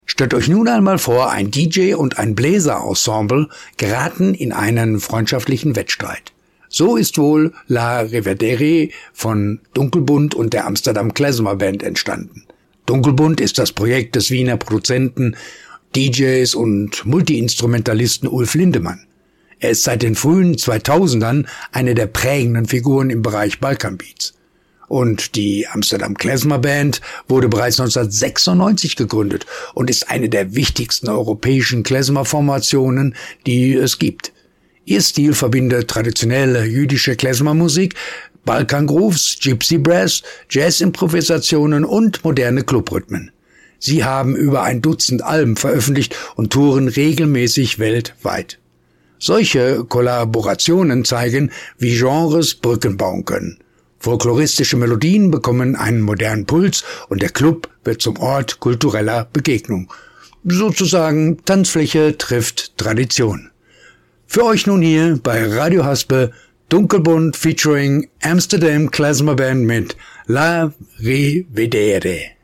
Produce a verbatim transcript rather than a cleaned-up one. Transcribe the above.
Stellt euch nun einmal vor, ein D J und ein Bläserensemble geraten in einen freundschaftlichen Wettstreit. So ist wohl La Rivedere von Dunkelbunt und der Amsterdam Klezmer Band entstanden. Dunkelbunt ist das Projekt des Wiener Produzenten, D Js und Multiinstrumentalisten Ulf Lindemann. Er ist seit den frühen zweitausendern eine der prägenden Figuren im Bereich Balkanbeats. Und die Amsterdam Klezmer Band wurde bereits neunzehnhundertsechsundneunzig gegründet und ist eine der wichtigsten europäischen Klezmer-Formationen, die es gibt. Ihr Stil verbindet traditionelle jüdische Klezmer-Musik, Balkan-Grooves, Gypsy Brass, Jazz-Improvisationen und moderne Clubrhythmen. Sie haben über ein Dutzend Alben veröffentlicht und touren regelmäßig weltweit. Solche Kollaborationen zeigen, wie Genres Brücken bauen können. Folkloristische Melodien bekommen einen modernen Puls und der Club wird zum Ort kultureller Begegnung. Sozusagen Tanzfläche trifft Tradition. Für euch nun hier bei Radio Haspe Dunkelbunt featuring Amsterdam Klezmer Band mit La Rivedere.